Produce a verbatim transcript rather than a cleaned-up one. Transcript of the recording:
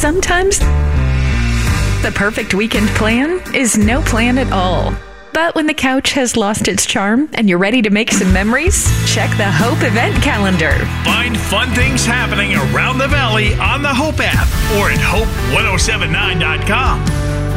sometimes the perfect weekend plan is no plan at all. But when the couch has lost its charm and you're ready to make some memories, check the Hope event calendar. Find fun things happening around the valley on the Hope app or at hope ten seventy-nine dot com.